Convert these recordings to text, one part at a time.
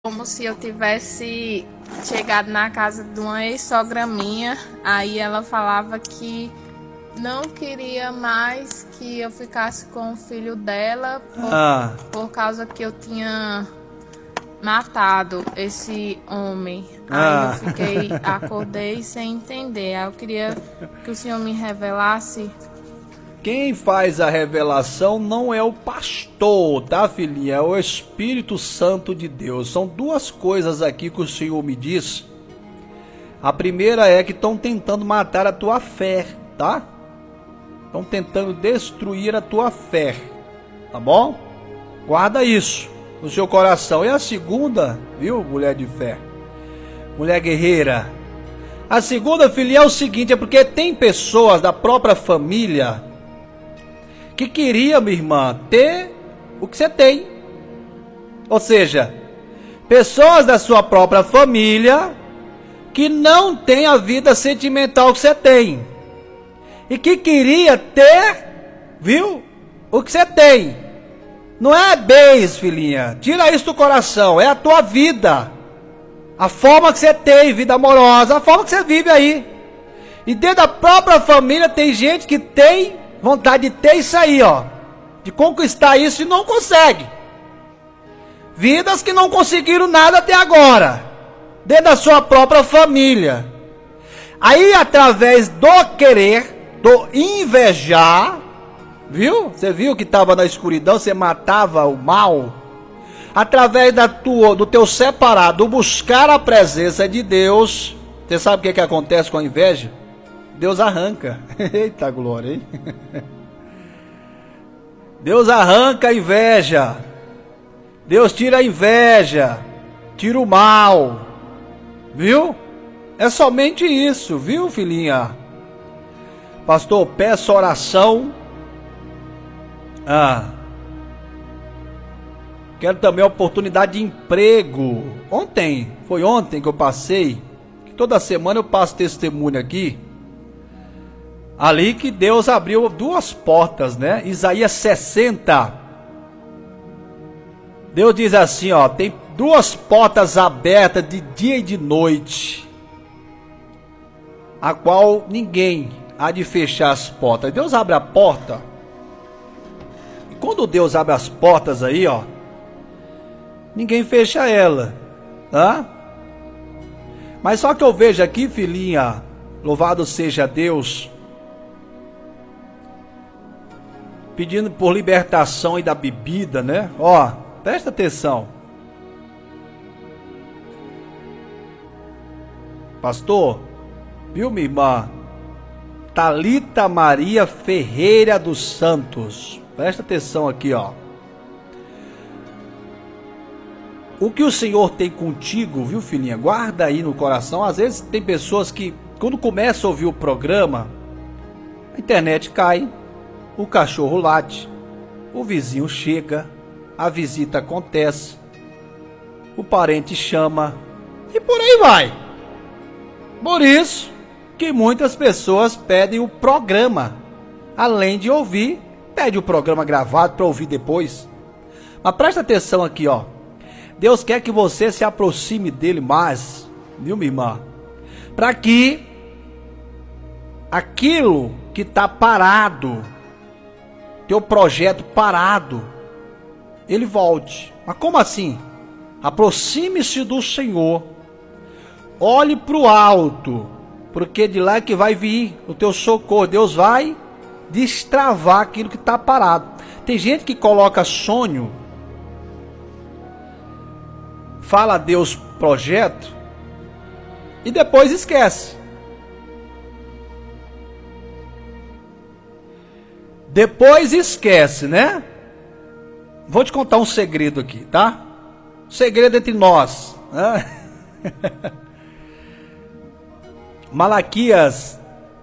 Como se eu tivesse chegado na casa de uma ex-sogra minha. Aí ela falava que não queria mais que eu ficasse com o filho dela por causa que eu tinha matado esse homem. Aí acordei sem entender. Aí eu queria que o senhor me revelasse. Quem faz a revelação não é o pastor, tá, filhinha? É o Espírito Santo de Deus. São duas coisas aqui que o Senhor me diz. A primeira é que estão tentando matar a tua fé, tá? Estão tentando destruir a tua fé, tá bom? Guarda isso no seu coração. E a segunda, viu, mulher de fé? Mulher guerreira. A segunda, filhinha, é o seguinte, é porque tem pessoas da própria família que queria, minha irmã, ter o que você tem. Ou seja, pessoas da sua própria família que não tem a vida sentimental que você tem. E que queria ter, viu, o que você tem. Não é bens, filhinha. Tira isso do coração. É a tua vida. A forma que você tem, vida amorosa. A forma que você vive aí. E dentro da própria família tem gente que tem vontade de ter isso aí, ó. De conquistar isso e não consegue. Vidas que não conseguiram nada até agora. Dentro da sua própria família. Aí, através do querer, do invejar, viu? Você viu que estava na escuridão, você matava o mal. Através do teu separado, buscar a presença de Deus. Você sabe o que acontece com a inveja? Deus arranca. Eita glória, hein? Deus arranca a inveja. Deus tira a inveja. Tira o mal. Viu? É somente isso, viu, filhinha? Pastor, peço oração. Quero também a oportunidade de emprego. Foi ontem que eu passei. Que toda semana eu passo testemunho aqui. Ali que Deus abriu duas portas, né? Isaías 60. Deus diz assim, ó. Tem duas portas abertas de dia e de noite. A qual ninguém há de fechar as portas. Deus abre a porta. E quando Deus abre as portas aí, ó. Ninguém fecha ela. Tá? Mas só que eu vejo aqui, filhinha. Louvado seja Deus. Pedindo por libertação aí da bebida, né? Ó, presta atenção. Pastor, viu, minha irmã? Thalita Maria Ferreira dos Santos. Presta atenção aqui, ó. O que o Senhor tem contigo, viu, filhinha? Guarda aí no coração. Às vezes tem pessoas que, quando começa a ouvir o programa, a internet cai. O cachorro late, o vizinho chega, a visita acontece, o parente chama e por aí vai. Por isso que muitas pessoas pedem o programa, além de ouvir, pede o programa gravado para ouvir depois. Mas presta atenção aqui, ó. Deus quer que você se aproxime dele mais, viu, minha irmã? Para que aquilo que está parado, teu projeto parado, ele volte. Mas como assim? Aproxime-se do Senhor, olhe para o alto, porque de lá é que vai vir o teu socorro. Deus vai destravar aquilo que está parado. Tem gente que coloca sonho, fala a Deus projeto e depois esquece. Depois esquece, né? Vou te contar um segredo aqui, tá? Segredo entre nós. Né? Malaquias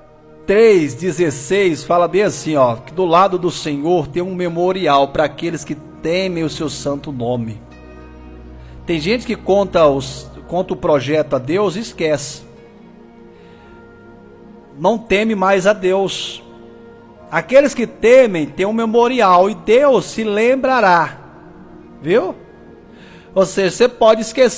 3,16 fala bem assim, ó. Que do lado do Senhor tem um memorial para aqueles que temem o seu santo nome. Tem gente que conta o projeto a Deus e esquece. Não teme mais a Deus. Aqueles que temem têm um memorial e Deus se lembrará. Viu? Ou seja, você pode esquecer